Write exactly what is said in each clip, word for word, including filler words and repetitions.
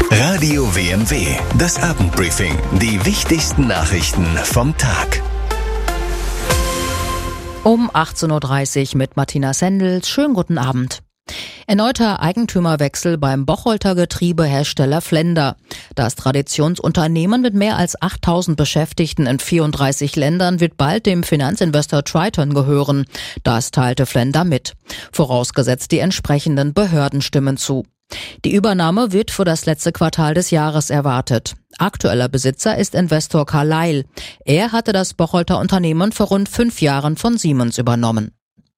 Radio W M W, das Abendbriefing. Die wichtigsten Nachrichten vom Tag. Um achtzehn Uhr dreißig mit Martina Sendel. Schönen guten Abend. Erneuter Eigentümerwechsel beim Bocholter Getriebehersteller Flender. Das Traditionsunternehmen mit mehr als achttausend Beschäftigten in vierunddreißig Ländern wird bald dem Finanzinvestor Triton gehören. Das teilte Flender mit. Vorausgesetzt, die entsprechenden Behörden stimmen zu. Die Übernahme wird für das letzte Quartal des Jahres erwartet. Aktueller Besitzer ist Investor Carlyle. Er hatte das Bocholter Unternehmen vor rund fünf Jahren von Siemens übernommen.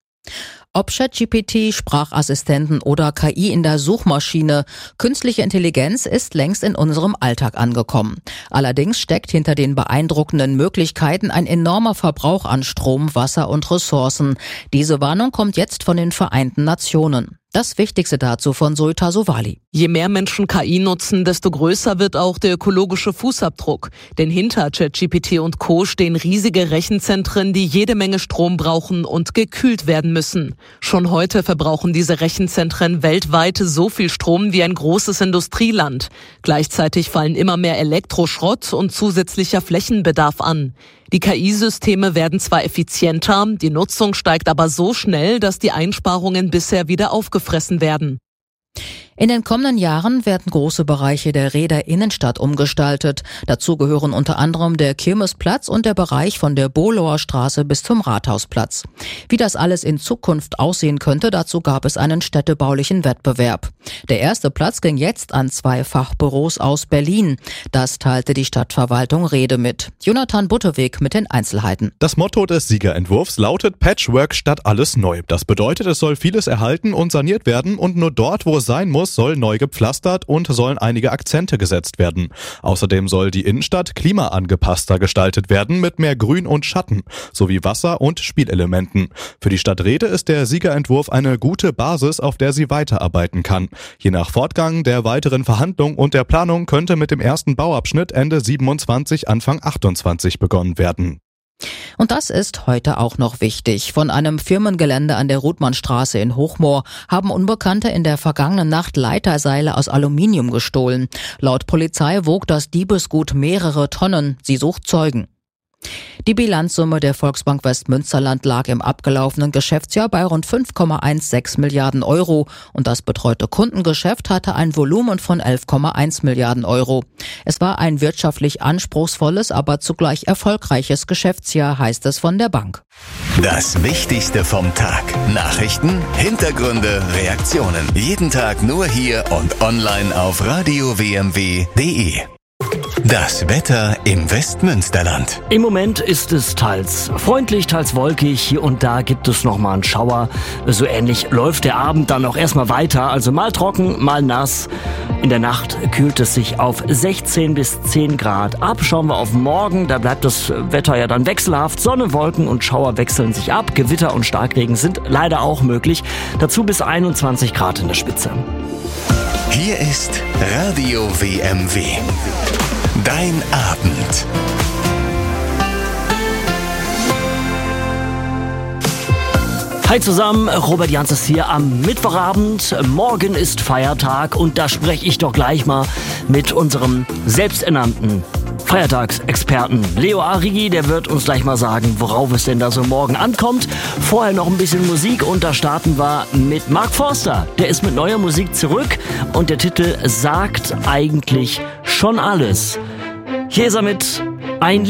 Ob ChatGPT, Sprachassistenten oder K I in der Suchmaschine, künstliche Intelligenz ist längst in unserem Alltag angekommen. Allerdings steckt hinter den beeindruckenden Möglichkeiten ein enormer Verbrauch an Strom, Wasser und Ressourcen. Diese Warnung kommt jetzt von den Vereinten Nationen. Das Wichtigste dazu von Sultan Sowali. Je mehr Menschen K I nutzen, desto größer wird auch der ökologische Fußabdruck. Denn hinter ChatGPT und Co. stehen riesige Rechenzentren, die jede Menge Strom brauchen und gekühlt werden müssen. Schon heute verbrauchen diese Rechenzentren weltweit so viel Strom wie ein großes Industrieland. Gleichzeitig fallen immer mehr Elektroschrott und zusätzlicher Flächenbedarf an. Die K I-Systeme werden zwar effizienter, die Nutzung steigt aber so schnell, dass die Einsparungen bisher wieder aufgefressen werden. In den kommenden Jahren werden große Bereiche der Rheder Innenstadt umgestaltet. Dazu gehören unter anderem der Kirmesplatz und der Bereich von der Bohlower Straße bis zum Rathausplatz. Wie das alles in Zukunft aussehen könnte, dazu gab es einen städtebaulichen Wettbewerb. Der erste Platz ging jetzt an zwei Fachbüros aus Berlin. Das teilte die Stadtverwaltung Rhede mit. Jonathan Butteweg mit den Einzelheiten. Das Motto des Siegerentwurfs lautet Patchwork statt alles neu. Das bedeutet, es soll vieles erhalten und saniert werden und nur dort, wo es sein muss, soll neu gepflastert und sollen einige Akzente gesetzt werden. Außerdem soll die Innenstadt klimaangepasster gestaltet werden mit mehr Grün und Schatten sowie Wasser- und Spielelementen. Für die Stadt Rhede ist der Siegerentwurf eine gute Basis, auf der sie weiterarbeiten kann. Je nach Fortgang der weiteren Verhandlungen und der Planung könnte mit dem ersten Bauabschnitt Ende siebenundzwanzig, Anfang achtundzwanzig begonnen werden. Und das ist heute auch noch wichtig. Von einem Firmengelände an der Ruthmannstraße in Hochmoor haben Unbekannte in der vergangenen Nacht Leiterseile aus Aluminium gestohlen. Laut Polizei wog das Diebesgut mehrere Tonnen. Sie sucht Zeugen. Die Bilanzsumme der Volksbank Westmünsterland lag im abgelaufenen Geschäftsjahr bei rund fünf Komma sechzehn Milliarden Euro und das betreute Kundengeschäft hatte ein Volumen von elf Komma eins Milliarden Euro. Es war ein wirtschaftlich anspruchsvolles, aber zugleich erfolgreiches Geschäftsjahr, heißt es von der Bank. Das Wichtigste vom Tag. Nachrichten, Hintergründe, Reaktionen. Jeden Tag nur hier und online auf radio w m w punkt d e. Das Wetter im Westmünsterland. Im Moment ist es teils freundlich, teils wolkig. Hier und da gibt es noch mal einen Schauer. So ähnlich läuft der Abend dann auch erstmal weiter. Also mal trocken, mal nass. In der Nacht kühlt es sich auf sechzehn bis zehn Grad ab. Schauen wir auf morgen. Da bleibt das Wetter ja dann wechselhaft. Sonne, Wolken und Schauer wechseln sich ab. Gewitter und Starkregen sind leider auch möglich. Dazu bis einundzwanzig Grad in der Spitze. Hier ist Radio W M W. Dein Abend. Hi zusammen, Robert Jans ist hier am Mittwochabend. Morgen ist Feiertag und da spreche ich doch gleich mal mit unserem selbsternannten Feiertagsexperten Leo Arrighi. Der wird uns gleich mal sagen, worauf es denn da so morgen ankommt. Vorher noch ein bisschen Musik und da starten wir mit Mark Forster. Der ist mit neuer Musik zurück und der Titel sagt eigentlich schon alles. Hier ist er mit Ein